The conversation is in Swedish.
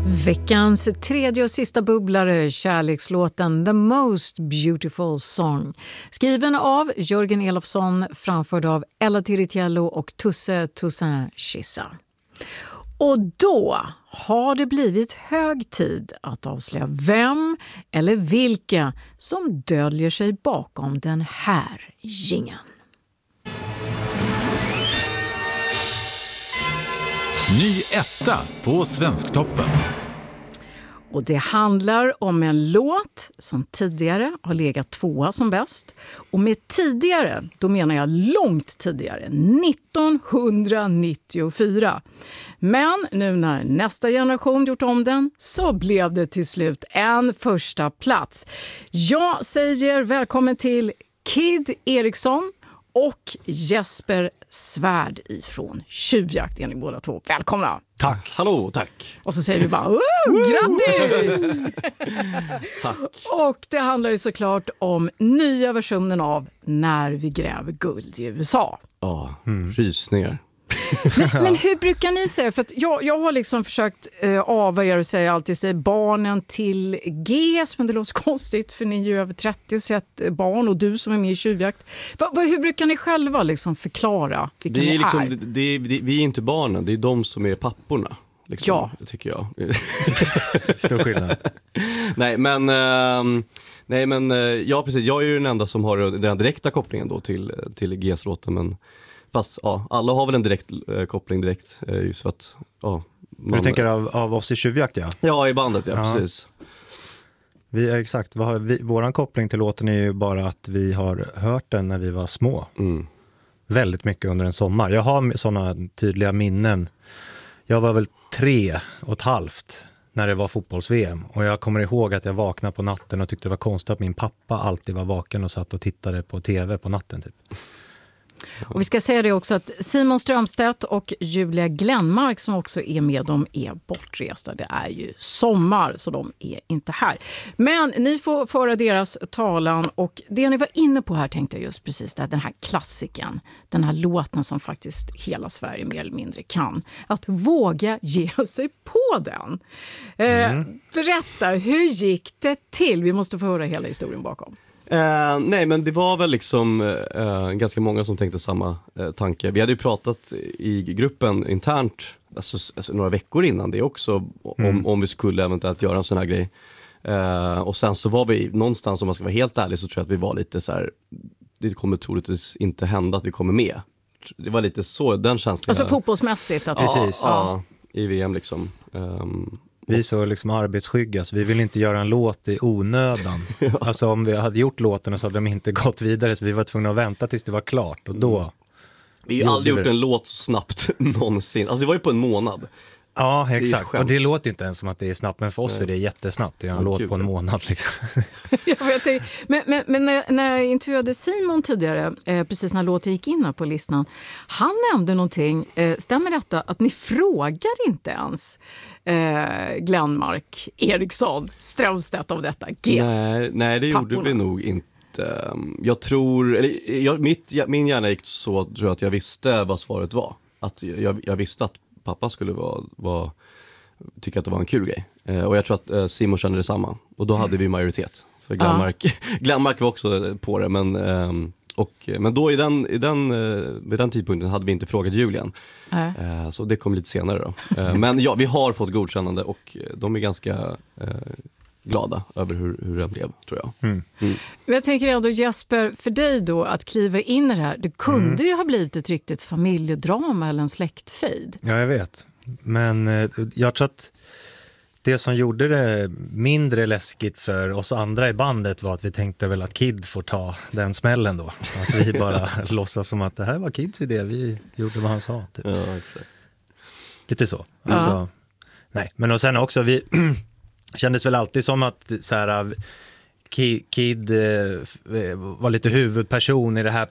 Veckans tredje och sista bubblare, kärlekslåten The Most Beautiful Song. Skriven av Jörgen Elofsson, framförd av Ella Tiritiello och Tusse Toussaint Chissa. Och då har det blivit hög tid att avslöja vem eller vilka som döljer sig bakom den här jingeln. Ny etta på Svensktoppen. Och det handlar om en låt som tidigare har legat tvåa som bäst. Och med tidigare, då menar jag långt tidigare, 1994. Men nu när nästa generation gjort om den så blev det till slut en första plats. Jag säger välkommen till Kid Eriksson och Jesper Svärd ifrån Tjuvjakt, är ni båda två. Välkomna! Tack, hallå, tack. Och så säger vi bara, grattis! Tack. Och det handlar ju såklart om nya versionen av När vi gräver guld i USA. Ja, rysningar. Men hur brukar ni säga? För att jag har liksom försökt avvärja och säga alltid säga barnen till GES, men det låter konstigt för ni är ju över 30 och sett barn och du som är med i Tjuvjakt. Hur brukar ni själva liksom förklara vilka det är ni liksom, är? Vi är inte barnen, det är de som är papporna. Liksom, ja. Tycker jag. Stor skillnad. Nej men ja precis, jag är ju den enda som har den direkta kopplingen då till GES-låten, men fast ja, alla har väl en direkt koppling direkt just för att ja, Du tänker av oss i Tjuvjakt, ja? Ja, i bandet, ja. Precis. Vi är exakt, våran koppling till låten är ju bara att vi har hört den när vi var små. Väldigt mycket under en sommar. Jag har sådana tydliga minnen. Jag var väl 3,5 när det var fotbolls-VM. Och jag kommer ihåg att jag vaknade på natten och tyckte det var konstigt att min pappa alltid var vaken och satt och tittade på tv på natten typ. Och vi ska säga det också att Simon Strömstedt och Julia Glenmark som också är med, de är bortresta. Det är ju sommar så de är inte här. Men ni får föra deras talan, och det ni var inne på här tänkte jag just precis där, den här klassiken, den här låten som faktiskt hela Sverige mer eller mindre kan. Att våga ge sig på den. Berätta, hur gick det till? Vi måste få höra hela historien bakom. Nej, men det var väl liksom ganska många som tänkte samma tanke. Vi hade ju pratat i gruppen internt alltså några veckor innan det också om vi skulle eventuellt göra en sån här grej. Och sen så var vi någonstans, om man ska vara helt ärlig, så tror jag att vi var lite så här, det kommer troligtvis inte hända att vi kommer med. Det var lite så, den känslan. Alltså fotbollsmässigt. Att precis. Ja, i VM liksom. Vi är så liksom arbetsskygga, så vi vill inte göra en låt i onödan. Alltså om vi hade gjort låten så hade de inte gått vidare, så vi var tvungna att vänta tills det var klart. Och då... Vi har ju aldrig gjort en låt så snabbt någonsin. Alltså det var ju på en månad. Ja, exakt. Och det låter inte ens som att det är snabbt, men för oss är det jättesnabbt. Det är en låt på en månad liksom. Men när jag intervjuade Simon tidigare, precis när låten gick in på listan, han nämnde någonting, stämmer detta, att ni frågar inte ens Glenmark, Eriksson, Strömstedt om detta? Nej, det gjorde vi nog inte. Jag tror, min hjärna gick så, tror jag, att jag visste vad svaret var. Att jag visste att pappa skulle tycka att det var en kul grej. Och jag tror att Simon kände detsamma. Och då hade vi majoritet. För Glenmark var också på det. Men då vid den tidpunkten hade vi inte frågat Julian. Så det kom lite senare då. Men ja, vi har fått godkännande och de är ganska glada över hur det blev, tror jag. Men jag tänker ändå, Jesper, för dig då att kliva in i det här, det kunde ju ha blivit ett riktigt familjedrama eller en släktfejd. Ja, jag vet. Men jag tror att det som gjorde det mindre läskigt för oss andra i bandet var att vi tänkte väl att Kid får ta den smällen då. Att vi bara låtsas som att det här var Kids idé, vi gjorde vad han sa. Typ. Ja, exakt. Lite så. Alltså, nej, men och sen också, vi kändes väl alltid som att så här, Kid var lite huvudperson i det här